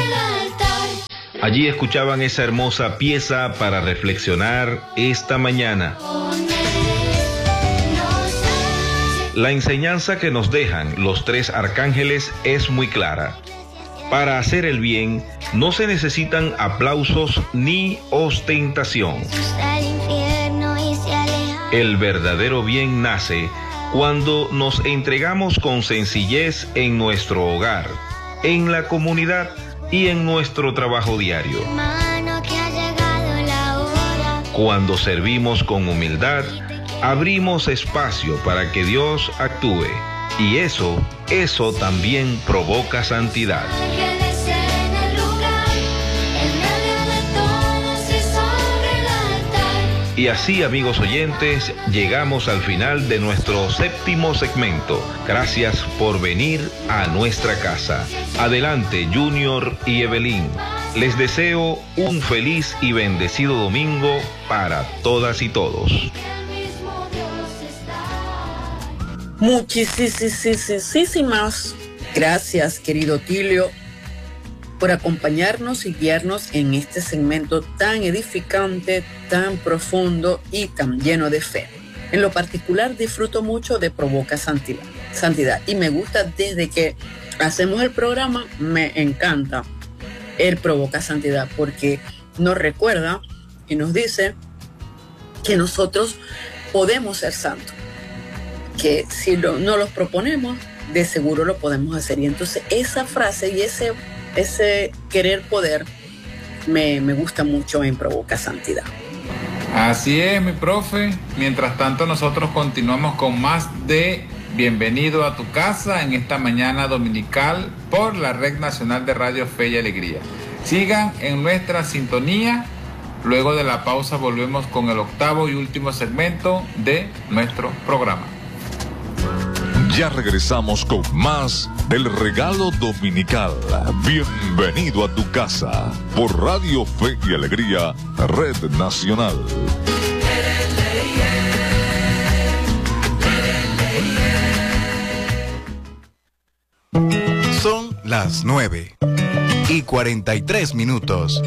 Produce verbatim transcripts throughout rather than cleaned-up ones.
el altar. Allí escuchaban esa hermosa pieza para reflexionar esta mañana. La enseñanza que nos dejan los tres arcángeles es muy clara. Para hacer el bien no se necesitan aplausos ni ostentación. El verdadero bien nace cuando nos entregamos con sencillez en nuestro hogar, en la comunidad y en nuestro trabajo diario. Cuando servimos con humildad, abrimos espacio para que Dios actúe, y eso, eso también provoca santidad. Y así, amigos oyentes, llegamos al final de nuestro séptimo segmento. Gracias por venir a nuestra casa. Adelante, Junior y Evelyn. Les deseo un feliz y bendecido domingo para todas y todos. Muchísimas gracias, querido Tilio, por acompañarnos y guiarnos en este segmento tan edificante, tan profundo y tan lleno de fe. En lo particular, disfruto mucho de Provoca Santidad, Santidad y me gusta desde que hacemos el programa, me encanta el Provoca Santidad porque nos recuerda y nos dice que nosotros podemos ser santos, que si lo, no los proponemos, de seguro lo podemos hacer. Y entonces esa frase y ese Ese querer poder me, me gusta mucho en Provoca Santidad. Así es, mi profe. Mientras tanto, nosotros continuamos con más de Bienvenido a tu casa en esta mañana dominical por la Red Nacional de Radio Fe y Alegría. Sigan en nuestra sintonía. Luego de la pausa volvemos con el octavo y último segmento de nuestro programa. Ya regresamos con más del regalo dominical. Bienvenido a tu casa por Radio Fe y Alegría, Red Nacional. Son las nueve y cuarenta y tres minutos.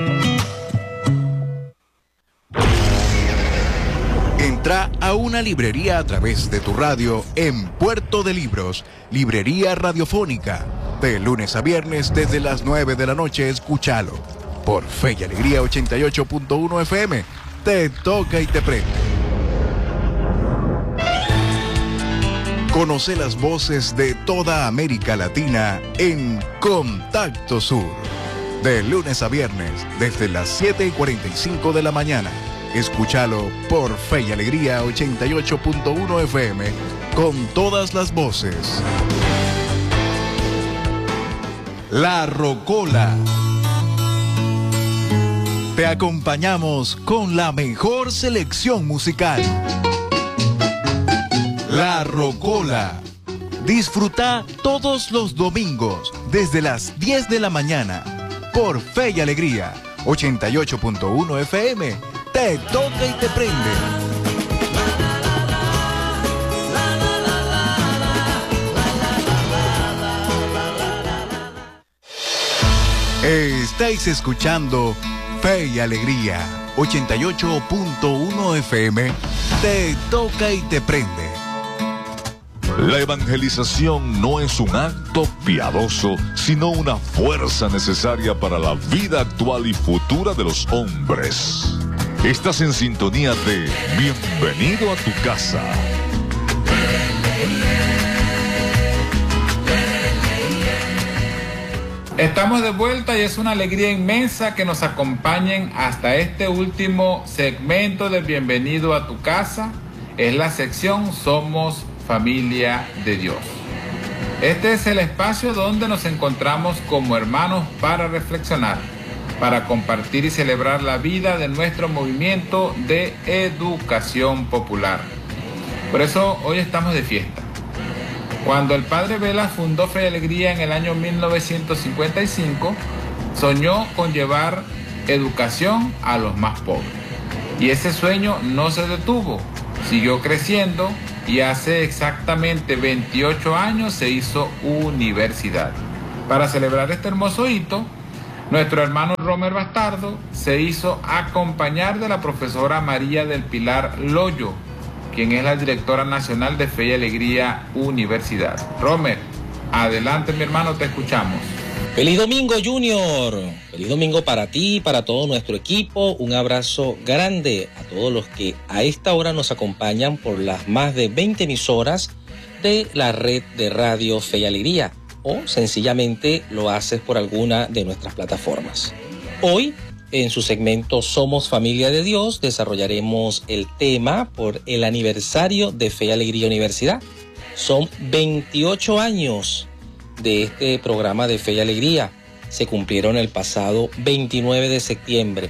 Entra a una librería a través de tu radio en Puerto de Libros, librería radiofónica. De lunes a viernes desde las nueve de la noche, escúchalo. Por Fe y Alegría ochenta y ocho punto uno F M. Te toca y te prende. Conoce las voces de toda América Latina en Contacto Sur. De lunes a viernes desde las siete y cuarenta y cinco de la mañana. Escúchalo por Fe y Alegría ochenta y ocho punto uno F M con todas las voces. La Rocola. Te acompañamos con la mejor selección musical. La Rocola. Disfruta todos los domingos desde las diez de la mañana por Fe y Alegría ochenta y ocho punto uno F M. Te toca y te prende. Estáis escuchando Fe y Alegría ochenta y ocho punto uno F M. Te toca y te prende. La evangelización no es un acto piadoso, sino una fuerza necesaria para la vida actual y futura de los hombres. Estás en sintonía de Bienvenido a tu casa. Estamos de vuelta y es una alegría inmensa que nos acompañen hasta este último segmento de Bienvenido a tu casa. Es la sección Somos Familia de Dios. Este es el espacio donde nos encontramos como hermanos para reflexionar, para compartir y celebrar la vida de nuestro movimiento de educación popular. Por eso hoy estamos de fiesta. Cuando el padre Vela fundó Fe y Alegría en el año mil novecientos cincuenta y cinco, soñó con llevar educación a los más pobres. Y ese sueño no se detuvo, siguió creciendo y hace exactamente veintiocho años se hizo universidad. Para celebrar este hermoso hito, Nuestro hermano Romer Bastardo se hizo acompañar de la profesora María del Pilar Loyo, quien es la directora nacional de Fe y Alegría Universidad. Romer, adelante mi hermano, te escuchamos. Feliz domingo, Junior. Feliz domingo para ti y para todo nuestro equipo. Un abrazo grande a todos los que a esta hora nos acompañan por las más de veinte emisoras de la red de radio Fe y Alegría, o sencillamente lo haces por alguna de nuestras plataformas. Hoy, en su segmento Somos Familia de Dios, desarrollaremos el tema por el aniversario de Fe y Alegría Universidad. Son veintiocho años de este programa de Fe y Alegría. Se cumplieron el pasado veintinueve de septiembre.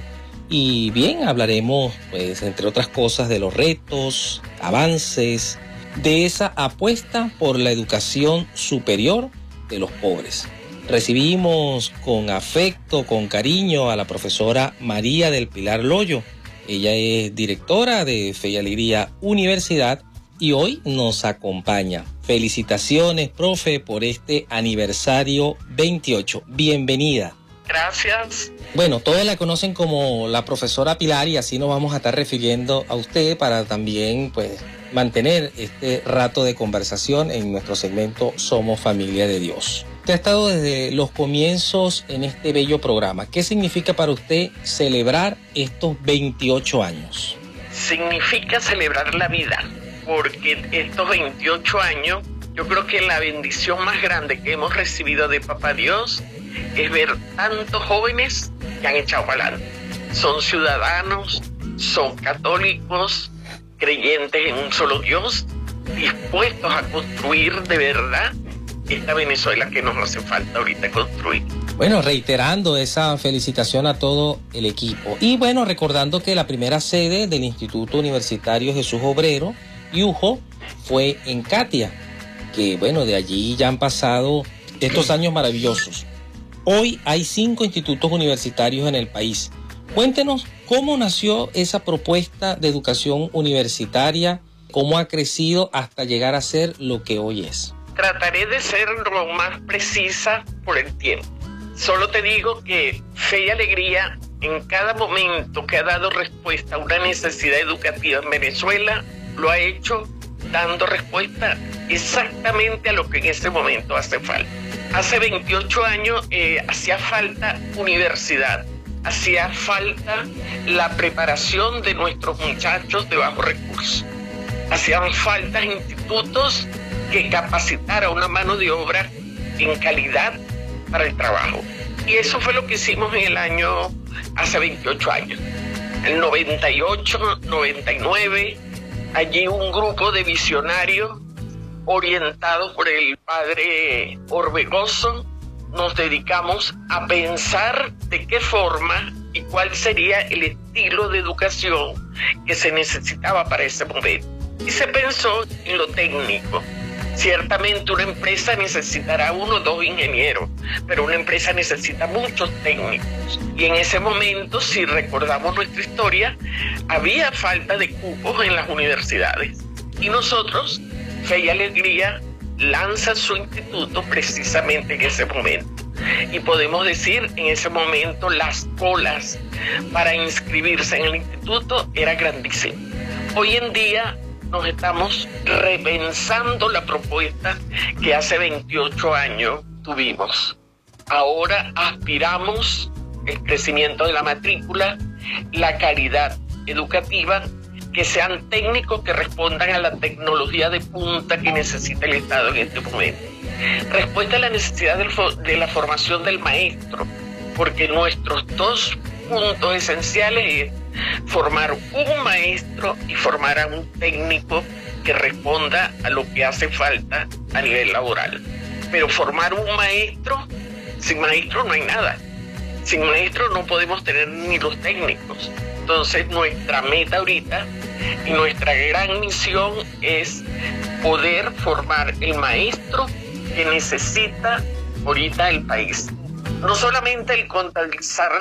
Y bien, hablaremos, pues, entre otras cosas, de los retos, avances, de esa apuesta por la educación superior de los pobres. Recibimos con afecto, con cariño a la profesora María del Pilar Loyo. Ella es directora de Fe y Alegría Universidad y hoy nos acompaña. Felicitaciones, profe, por este aniversario veintiocho. Bienvenida. Gracias. Bueno, todos la conocen como la profesora Pilar y así nos vamos a estar refiriendo a usted para también, pues, mantener este rato de conversación en nuestro segmento Somos Familia de Dios. Usted ha estado desde los comienzos en este bello programa. ¿Qué significa para usted celebrar estos veintiocho años? Significa celebrar la vida, porque estos veintiocho años, yo creo que la bendición más grande que hemos recibido de Papá Dios es ver tantos jóvenes que han echado para adelante. Son ciudadanos, son católicos, creyentes en un solo Dios, dispuestos a construir de verdad esta Venezuela que nos hace falta ahorita construir. Bueno, reiterando esa felicitación a todo el equipo. Y bueno, recordando que la primera sede del Instituto Universitario Jesús Obrero, I U J O, fue en Catia, que bueno, de allí ya han pasado estos años maravillosos. Hoy hay cinco institutos universitarios en el país. Cuéntenos cómo nació esa propuesta de educación universitaria, cómo ha crecido hasta llegar a ser lo que hoy es. Trataré de ser lo más precisa por el tiempo. Solo te digo que Fe y Alegría, en cada momento que ha dado respuesta a una necesidad educativa en Venezuela, lo ha hecho dando respuesta exactamente a lo que en ese momento hace falta. Hace veintiocho años eh, hacía falta universidad, hacía falta la preparación de nuestros muchachos de bajos recursos, hacían falta institutos que capacitara una mano de obra en calidad para el trabajo. Y eso fue lo que hicimos en el año, hace veintiocho años. El noventa y ocho, noventa y nueve, allí un grupo de visionarios orientados por el padre Orbegoso, nos dedicamos a pensar de qué forma y cuál sería el estilo de educación que se necesitaba para ese momento. Y se pensó en lo técnico. Ciertamente una empresa necesitará uno o dos ingenieros, pero una empresa necesita muchos técnicos. Y en ese momento, si recordamos nuestra historia, había falta de cupos en las universidades. Y nosotros, Fe y Alegría, lanza su instituto precisamente en ese momento. Y podemos decir, en ese momento, las colas para inscribirse en el instituto era grandísima. Hoy en día nos estamos repensando la propuesta que hace veintiocho años tuvimos. Ahora aspiramos el crecimiento de la matrícula, la calidad educativa, que sean técnicos que respondan a la tecnología de punta que necesita el Estado en este momento. Respuesta a la necesidad del fo- de la formación del maestro, porque nuestros dos puntos esenciales es formar un maestro y formar a un técnico que responda a lo que hace falta a nivel laboral. Pero formar un maestro, sin maestro no hay nada. Sin maestro no podemos tener ni los técnicos. Entonces nuestra meta ahorita y nuestra gran misión es poder formar el maestro que necesita ahorita el país. No solamente el contabilizar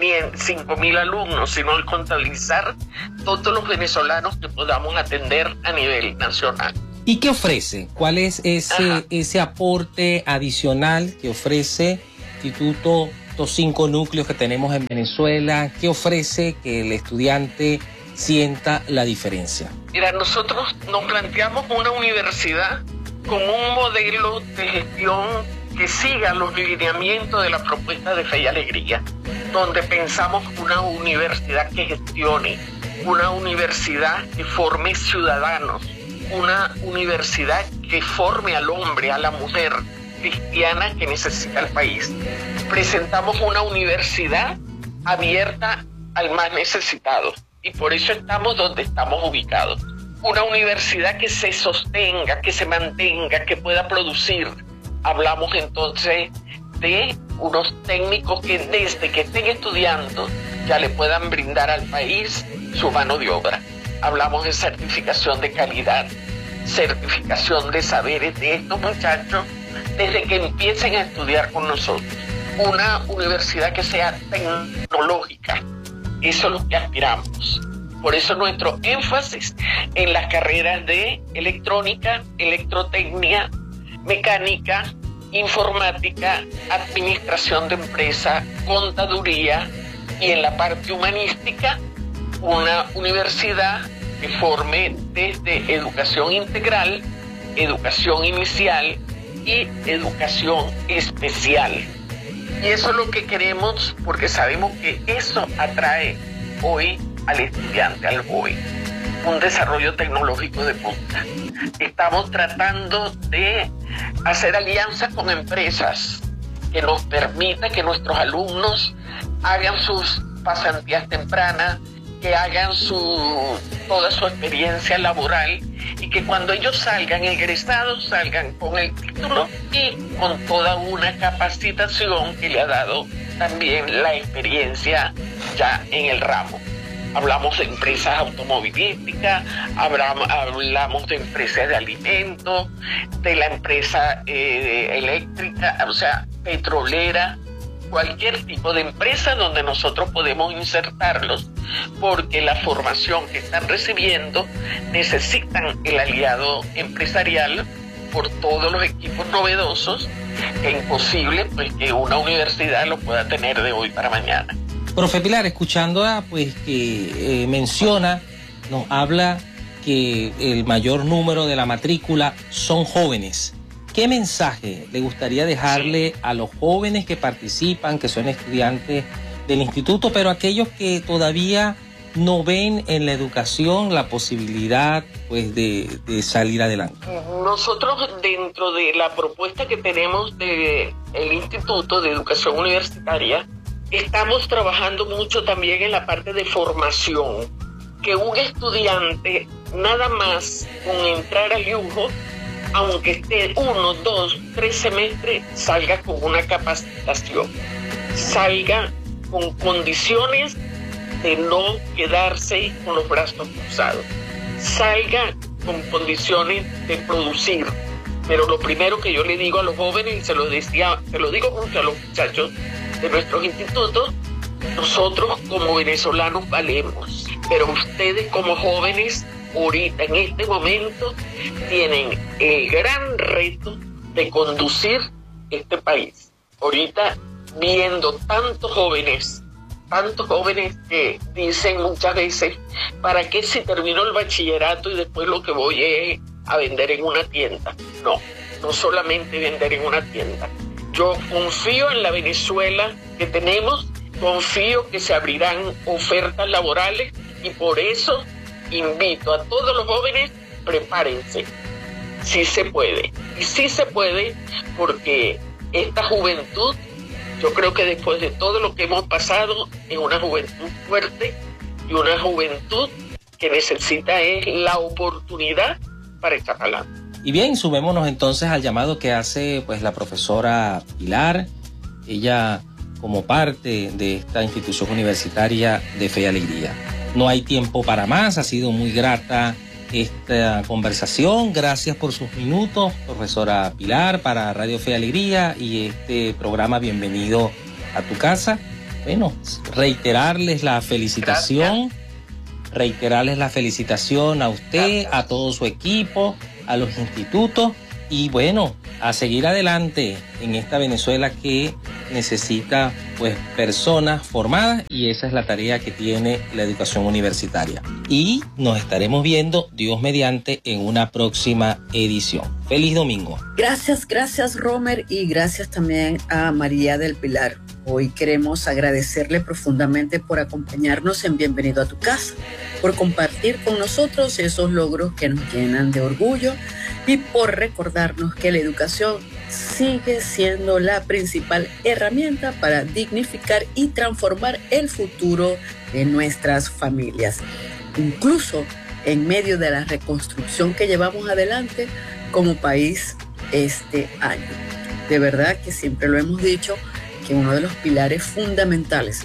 cinco mil alumnos, sino el contabilizar todos los venezolanos que podamos atender a nivel nacional. ¿Y qué ofrece? ¿Cuál es ese, ese aporte adicional que ofrece Instituto estos cinco núcleos que tenemos en Venezuela, ¿qué ofrece que el estudiante sienta la diferencia? Mira, nosotros nos planteamos una universidad con un modelo de gestión que siga los lineamientos de la propuesta de Fe y Alegría, donde pensamos una universidad que gestione, una universidad que forme ciudadanos, una universidad que forme al hombre, a la mujer cristiana que necesita el país. Presentamos una universidad abierta al más necesitado y por eso estamos donde estamos ubicados. Una universidad que se sostenga, que se mantenga, que pueda producir. Hablamos entonces de unos técnicos que desde que estén estudiando ya le puedan brindar al país su mano de obra. Hablamos de certificación de calidad, certificación de saberes de estos muchachos desde que empiecen a estudiar con nosotros. Una universidad que sea tecnológica, eso es lo que aspiramos. Por eso nuestro énfasis en las carreras de electrónica, electrotecnia, mecánica, informática, administración de empresa, contaduría y en la parte humanística, una universidad que forme desde educación integral, educación inicial y educación especial. Y eso es lo que queremos porque sabemos que eso atrae hoy al estudiante, al joven. Un desarrollo tecnológico de punta. Estamos tratando de hacer alianzas con empresas que nos permitan que nuestros alumnos hagan sus pasantías tempranas, que hagan su, toda su experiencia laboral y que cuando ellos salgan egresados salgan con el título y con toda una capacitación que le ha dado también la experiencia ya en el ramo. Hablamos de empresas automovilísticas, hablamos, hablamos de empresas de alimentos, de la empresa eh, eléctrica, o sea, petrolera, cualquier tipo de empresa donde nosotros podemos insertarlos, porque la formación que están recibiendo necesitan el aliado empresarial por todos los equipos novedosos, que es imposible pues, que una universidad lo pueda tener de hoy para mañana. Profe Pilar, escuchándola, pues que eh, menciona, nos habla que el mayor número de la matrícula son jóvenes. ¿Qué mensaje le gustaría dejarle a los jóvenes que participan, que son estudiantes del instituto, pero aquellos que todavía no ven en la educación la posibilidad pues de, de salir adelante? Nosotros dentro de la propuesta que tenemos del Instituto de Educación Universitaria, estamos trabajando mucho también en la parte de formación, que un estudiante nada más con entrar al lujo, aunque esté uno, dos, tres semestres, salga con una capacitación, salga con condiciones de no quedarse con los brazos cruzados, salga con condiciones de producir. Pero lo primero que yo le digo a los jóvenes, y se lo decía, se lo digo mucho a los muchachos de nuestros institutos, nosotros como venezolanos valemos, pero ustedes como jóvenes ahorita en este momento tienen el gran reto de conducir este país. Ahorita viendo tantos jóvenes, tantos jóvenes que dicen muchas veces, ¿para qué si termino el bachillerato y después lo que voy es a vender en una tienda? No, no solamente vender en una tienda. Yo confío en la Venezuela que tenemos, confío que se abrirán ofertas laborales y por eso invito a todos los jóvenes, prepárense, sí se puede. Y sí se puede porque esta juventud, yo creo que después de todo lo que hemos pasado, es una juventud fuerte y una juventud que necesita es la oportunidad para echar adelante. Y bien, sumémonos entonces al llamado que hace pues la profesora Pilar, ella como parte de esta institución universitaria de Fe y Alegría. No hay tiempo para más, ha sido muy grata esta conversación. Gracias por sus minutos, profesora Pilar, para Radio Fe y Alegría y este programa Bienvenido a tu casa. Bueno, reiterarles la felicitación, Gracias. reiterarles la felicitación a usted, Gracias. a todo su equipo, a los institutos y bueno, a seguir adelante en esta Venezuela que necesita pues personas formadas y esa es la tarea que tiene la educación universitaria. Y nos estaremos viendo, Dios mediante, en una próxima edición. Feliz domingo. Gracias, gracias Romer y gracias también a María del Pilar. Hoy queremos agradecerle profundamente por acompañarnos en Bienvenido a tu Casa, por compartir con nosotros esos logros que nos llenan de orgullo y por recordarnos que la educación sigue siendo la principal herramienta para dignificar y transformar el futuro de nuestras familias. Incluso en medio de la reconstrucción que llevamos adelante como país este año. De verdad que siempre lo hemos dicho, que uno de los pilares fundamentales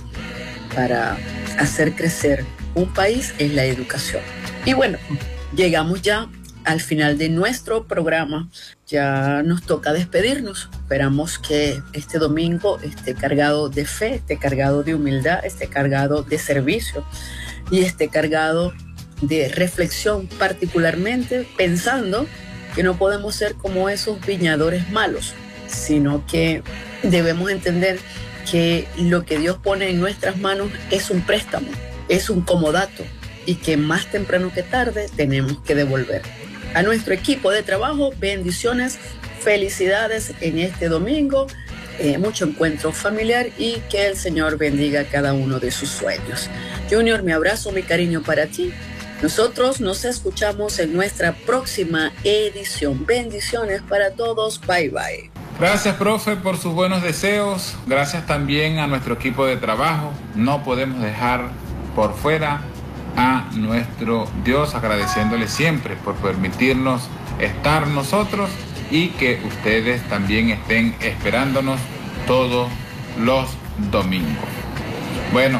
para hacer crecer un país es la educación. Y bueno, llegamos ya al final de nuestro programa. Ya nos toca despedirnos. Esperamos que este domingo esté cargado de fe, esté cargado de humildad, esté cargado de servicio y esté cargado de reflexión, particularmente pensando que no podemos ser como esos viñadores malos, sino que debemos entender que lo que Dios pone en nuestras manos es un préstamo, es un comodato y que más temprano que tarde tenemos que devolver. A nuestro equipo de trabajo, bendiciones, felicidades en este domingo, eh, mucho encuentro familiar y que el Señor bendiga cada uno de sus sueños. Junior, mi abrazo, mi cariño para ti. Nosotros nos escuchamos en nuestra próxima edición. Bendiciones para todos. Bye, bye. Gracias, profe, por sus buenos deseos. Gracias también a nuestro equipo de trabajo. No podemos dejar por fuera a nuestro Dios, agradeciéndole siempre por permitirnos estar nosotros y que ustedes también estén esperándonos todos los domingos. Bueno,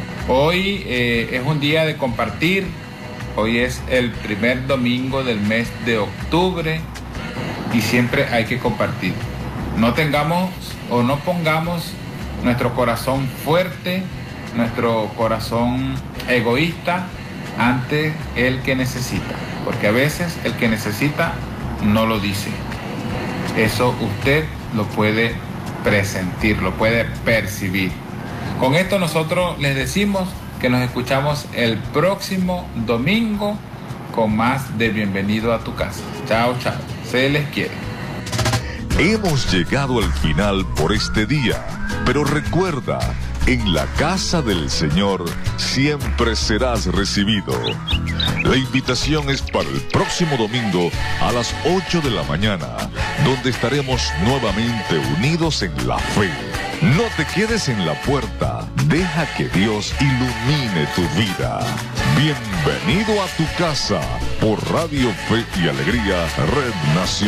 hoy eh, es un día de compartir. Hoy es el primer domingo del mes de octubre y siempre hay que compartir. No tengamos o no pongamos nuestro corazón fuerte, nuestro corazón egoísta ante el que necesita, porque a veces el que necesita no lo dice. Eso usted lo puede presentir, lo puede percibir. Con esto nosotros les decimos que nos escuchamos el próximo domingo con más de Bienvenido a tu Casa. Chao, chao. Se les quiere. Hemos llegado al final por este día, pero recuerda, en la casa del Señor siempre serás recibido. La invitación es para el próximo domingo a las ocho de la mañana, donde estaremos nuevamente unidos en la fe. No te quedes en la puerta, deja que Dios ilumine tu vida. Bienvenido a tu casa por Radio Fe y Alegría, Red Nacional.